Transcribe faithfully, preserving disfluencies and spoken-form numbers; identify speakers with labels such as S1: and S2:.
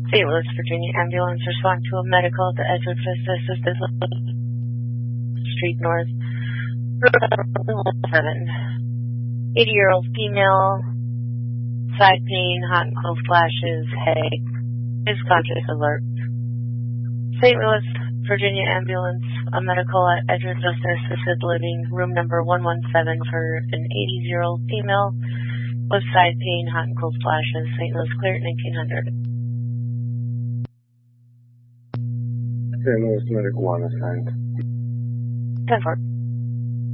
S1: Saint Louis, Virginia ambulance respond to a medical at the Edgewood Assisted Street North, seven. eighty-year-old female, side pain, hot and cold flashes, headache, is conscious, alert. Saint Louis, Virginia ambulance, a medical at Edgewood Assisted Living, room number one one seven for an eighty-year-old female with side pain, hot and cold flashes. Saint Louis clear at nineteen hundred.
S2: Saint Louis Medical One assigned.
S1: ten four.